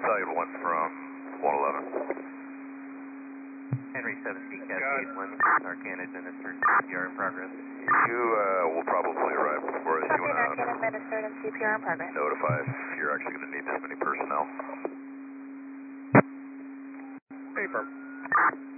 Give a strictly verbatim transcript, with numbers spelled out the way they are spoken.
saw you one from one eleven. Henry seventeen Cascade one, Narcan administered, C P R in progress. You uh, will probably arrive before us. You want Narcan to administered and C P R in progress. notify if you're actually going to need this many personnel. Paper.